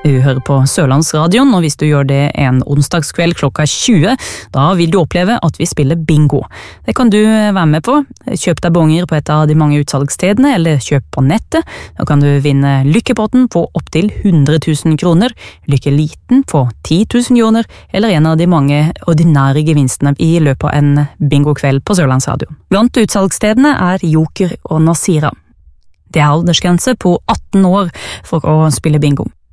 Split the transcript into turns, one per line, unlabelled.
Du hører på Sørlandsradion, og hvis du gjør det en onsdagskveld klokka 20, da vil du oppleve at vi spiller bingo. Det kan du være med på. Kjøp deg bonger på et av de mange utsalgsstedene, eller kjøp på nettet. Da kan du vinne lykkepotten på opptil 100 000 kroner, lykkeliten på 10 000 kroner, eller en av de mange ordinære gevinstene i løpet av en bingokveld på Sørlandsradion. Blant utsalgsstedene er Joker og Nasira. Det er aldersgrense på 18 år for å spille bingo.